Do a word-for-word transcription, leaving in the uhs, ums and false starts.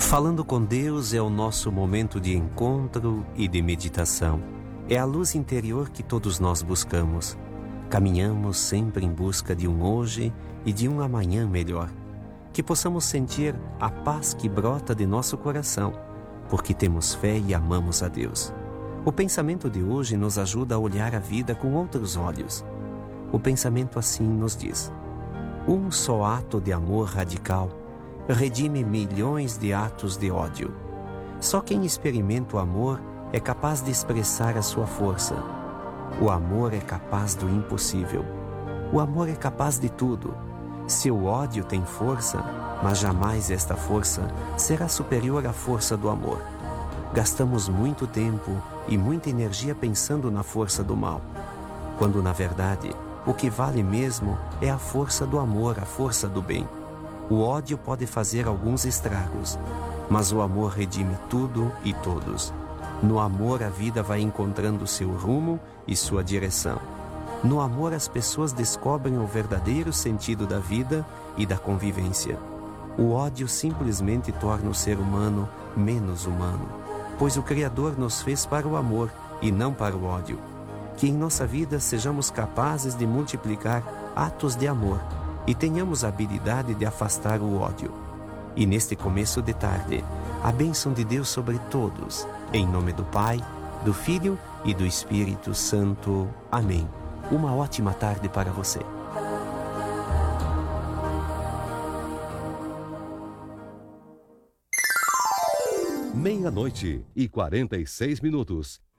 Falando com Deus é o nosso momento de encontro e de meditação. É a luz interior que todos nós buscamos. Caminhamos sempre em busca de um hoje e de um amanhã melhor. Que possamos sentir a paz que brota de nosso coração, porque temos fé e amamos a Deus. O pensamento de hoje nos ajuda a olhar a vida com outros olhos. O pensamento assim nos diz: um só ato de amor radical redime milhões de atos de ódio. Só quem experimenta o amor é capaz de expressar a sua força. O amor é capaz do impossível. O amor é capaz de tudo. Seu ódio tem força, mas jamais esta força será superior à força do amor. Gastamos muito tempo e muita energia pensando na força do mal, quando na verdade o que vale mesmo é a força do amor, a força do bem. O ódio pode fazer alguns estragos, mas o amor redime tudo e todos. No amor a vida vai encontrando seu rumo e sua direção. No amor as pessoas descobrem o verdadeiro sentido da vida e da convivência. O ódio simplesmente torna o ser humano menos humano, pois o Criador nos fez para o amor e não para o ódio. Que em nossa vida sejamos capazes de multiplicar atos de amor e tenhamos a habilidade de afastar o ódio. E neste começo de tarde, a bênção de Deus sobre todos, em nome do Pai, do Filho e do Espírito Santo. Amém. Uma ótima tarde para você. Meia-noite e quarenta e seis minutos.